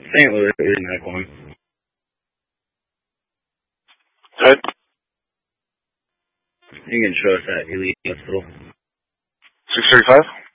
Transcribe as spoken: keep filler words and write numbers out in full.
Saint Louis, eighty-nine one. Good. You can show us at Elite Hospital. six thirty-five?